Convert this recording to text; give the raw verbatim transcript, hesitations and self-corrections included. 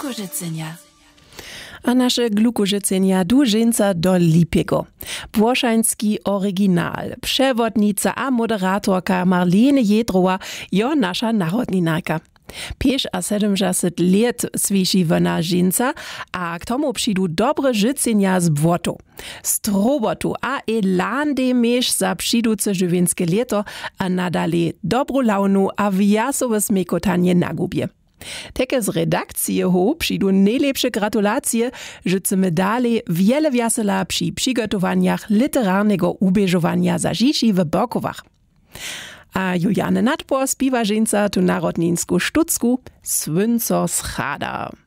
Glukożycenia. A nasze glukożycenia dużynca do Lipiego. Błoszański oryginal, przewodnica a moderatorka Marlene Jedrowa, jo nasza narodninarka. Pięć a siedemdziesiąt lat słyszy wona żynca, a k tomu przyjdu dobre życenia z błotu. Z robotu a elan miesz za przyjduce żywienskie leto, a nadale dobrą launu a wjasowe smekotanie na gubie. Takie z redakcji ho przyjdu najlepsze gratulacje, że chcemy dalej wiele wiasela przy przygotowaniach literarnego ubieżowania za dzieci w Borkowach. A Juliane Nadpor śpiewa żynca tu narodninsku sztucku Swynco z Chada.